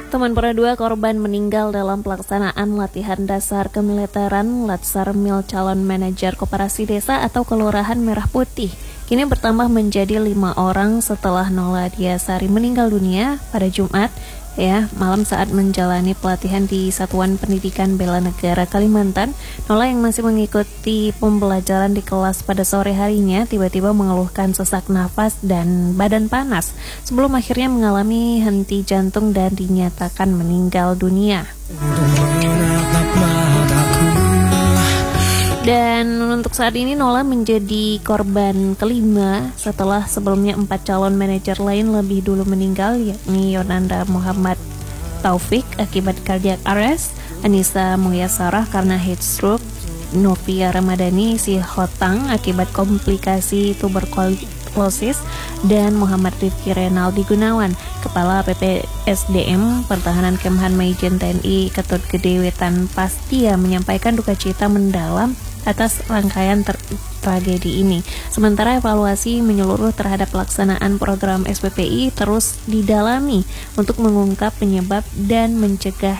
Kemenpora 2 korban meninggal dalam pelaksanaan latihan dasar kemiliteran Latsar Mil calon manajer koperasi desa atau kelurahan Merah Putih. Kini bertambah menjadi 5 orang setelah Nola Diasari meninggal dunia pada Jumat malam saat menjalani pelatihan di Satuan Pendidikan Bela Negara Kalimantan. Nola yang masih mengikuti pembelajaran di kelas pada sore harinya tiba-tiba mengeluhkan sesak nafas dan badan panas sebelum akhirnya mengalami henti jantung dan dinyatakan meninggal dunia. Dan untuk saat ini Nola menjadi korban kelima setelah sebelumnya 4 calon manajer lain lebih dulu meninggal, yakni Yonanda Muhammad Taufik akibat cardiac arrest, Anissa Mulyasarah karena heat stroke, Novia Ramadhani Sihotang akibat komplikasi tuberkulosis, dan Muhammad Rifki Renaldi Gunawan, Kepala PPSDM Pertahanan Kemhan Maijen TNI Ketut Gede Wetan Pastia menyampaikan duka cita mendalam atas rangkaian tragedi ini. Sementara evaluasi menyeluruh terhadap pelaksanaan program SPPI terus didalami untuk mengungkap penyebab dan mencegah